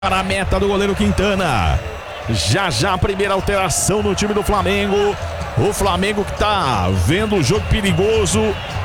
Para a meta do goleiro Quintana. Já a primeira alteração no time do Flamengo. O Flamengo que tá vendo o jogo perigoso.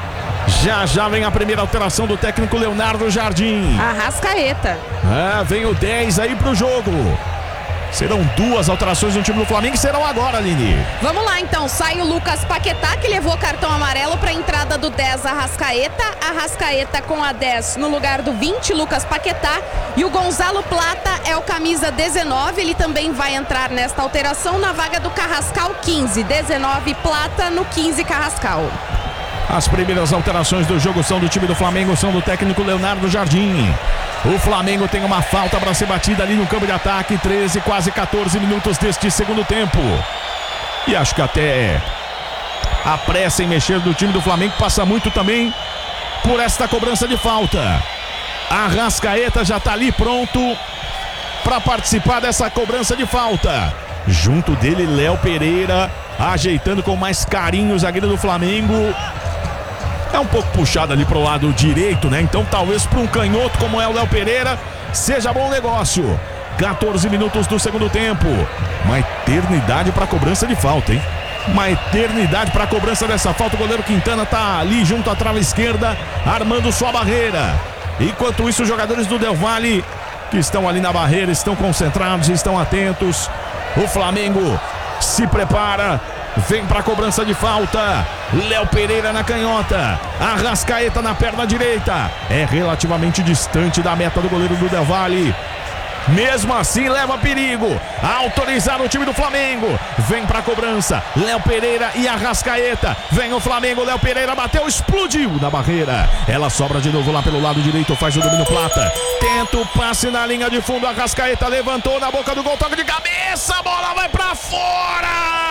Já vem a primeira alteração do técnico Leonardo Jardim. Arrascaeta. Vem o 10 aí pro jogo. Serão duas alterações no time do Flamengo e serão agora, Aline. Vamos lá então, sai o Lucas Paquetá, que levou cartão amarelo para a entrada do 10 Arrascaeta. Arrascaeta com a 10 no lugar do 20, Lucas Paquetá. E o Gonzalo Plata é o camisa 19, ele também vai entrar nesta alteração na vaga do Carrascal 15. 19 Plata no 15 Carrascal. As primeiras alterações do jogo são do time do Flamengo, são do técnico Leonardo Jardim. O Flamengo tem uma falta para ser batida ali no campo de ataque. 13, quase 14 minutos deste segundo tempo. E acho que até a pressa em mexer do time do Flamengo passa muito também por esta cobrança de falta. Arrascaeta já está ali pronto para participar dessa cobrança de falta. Junto dele, Léo Pereira, ajeitando com mais carinho o zagueiro do Flamengo. É um pouco puxado ali pro lado direito, né? Então talvez para um canhoto como é o Léo Pereira seja bom negócio. 14 minutos do segundo tempo. Uma eternidade para cobrança de falta, hein? Uma eternidade para cobrança dessa falta. O goleiro Quintana tá ali junto à trave esquerda, armando sua barreira. Enquanto isso, os jogadores do Del Valle, que estão ali na barreira, estão concentrados, estão atentos. O Flamengo se prepara. Vem para a cobrança de falta. Léo Pereira na canhota. Arrascaeta na perna direita. É relativamente distante da meta do goleiro do Del Valle. Mesmo assim leva perigo. Autorizar o time do Flamengo. Vem para a cobrança. Léo Pereira e Arrascaeta. Vem o Flamengo. Léo Pereira bateu, explodiu na barreira. Ela sobra de novo lá pelo lado direito. Faz o domínio Plata. Tenta o passe na linha de fundo. Arrascaeta levantou na boca do gol. Toque de cabeça. A bola vai para fora.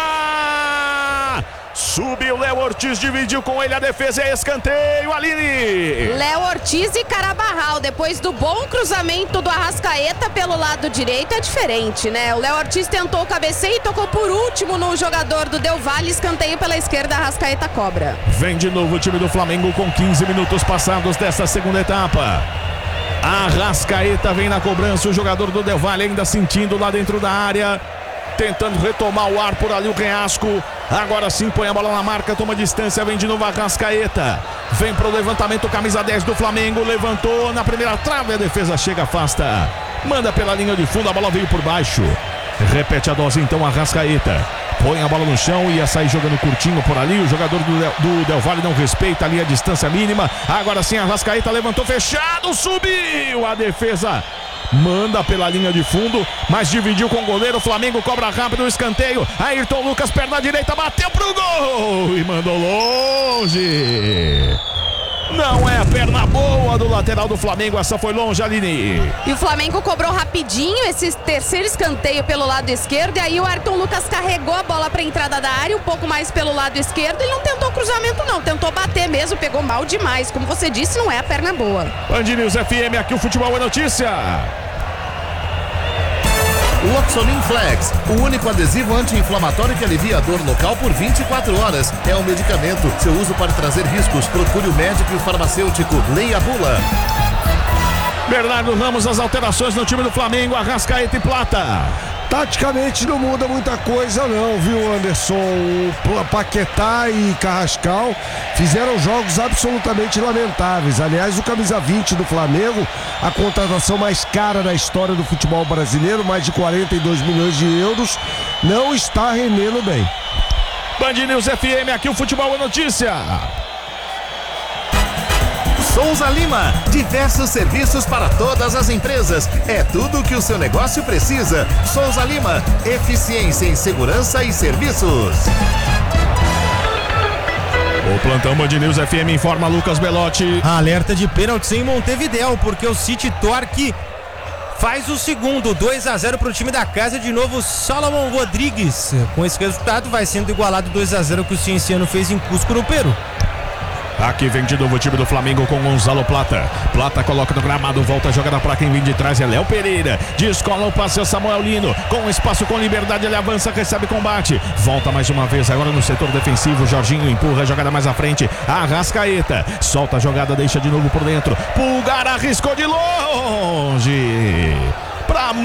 Subiu Léo Ortiz, dividiu com ele a defesa, é escanteio, Aline. Léo Ortiz e Carabarral, depois do bom cruzamento do Arrascaeta pelo lado direito, é diferente, né? O Léo Ortiz tentou o cabeceio e tocou por último no jogador do Del Valle, escanteio pela esquerda, Arrascaeta cobra. Vem de novo o time do Flamengo com 15 minutos passados dessa segunda etapa. Arrascaeta vem na cobrança, o jogador do Del Valle ainda sentindo lá dentro da área. Tentando retomar o ar por ali o Reasco. Agora sim põe a bola na marca, toma distância, vem de novo a Arrascaeta. Vem pro levantamento, camisa 10 do Flamengo. Levantou na primeira trave, a defesa chega, afasta. Manda pela linha de fundo, a bola veio por baixo. Repete a dose então, Arrascaeta. Põe a bola no chão, ia sair jogando curtinho por ali. O jogador do Del Valle não respeita ali a distância mínima. Agora sim, Arrascaeta levantou, fechado, subiu. A defesa manda pela linha de fundo, mas dividiu com o goleiro. O Flamengo cobra rápido o escanteio. Ayrton Lucas, perna direita, bateu pro gol e mandou longe. Não é a perna boa do lateral do Flamengo, essa foi longe, Aline. E o Flamengo cobrou rapidinho esse terceiro escanteio pelo lado esquerdo. E aí o Ayrton Lucas carregou a bola para a entrada da área, um pouco mais pelo lado esquerdo. Ele não tentou cruzamento não, tentou bater mesmo, pegou mal demais. Como você disse, não é a perna boa. Band News FM, aqui o Futebol é Notícia. Loxonin Flex, o único adesivo anti-inflamatório que alivia a dor local por 24 horas. É um medicamento. Seu uso pode trazer riscos. Procure o médico e o farmacêutico. Leia a bula. Bernardo Ramos, as alterações no time do Flamengo. Arrascaeta e Plata. Taticamente não muda muita coisa não, viu, Anderson? O Paquetá e Carrascal fizeram jogos absolutamente lamentáveis. Aliás, o camisa 20 do Flamengo, a contratação mais cara da história do futebol brasileiro, mais de 42 milhões de euros, não está rendendo bem. Band News FM, aqui o Futebol é Notícia. Souza Lima, diversos serviços para todas as empresas. É tudo o que o seu negócio precisa. Souza Lima, eficiência em segurança e serviços. O plantão Band News FM informa Lucas Belotti. Alerta de pênalti em Montevidéu, porque o City Torque faz o segundo, 2-0 para o time da casa. De novo, Salomon Rodrigues. Com esse resultado, vai sendo igualado 2-0 que o Cienciano fez em Cusco, no Peru. Aqui vem de novo o time do Flamengo com Gonzalo Plata. Plata coloca no gramado, volta a jogada para quem vem de trás, é Léo Pereira. Descola o passe ao Samuel Lino. Com espaço, com liberdade, ele avança, recebe combate. Volta mais uma vez, agora no setor defensivo. Jorginho empurra a jogada mais à frente. Arrascaeta solta a jogada, deixa de novo por dentro. Pulgar arriscou de longe. pra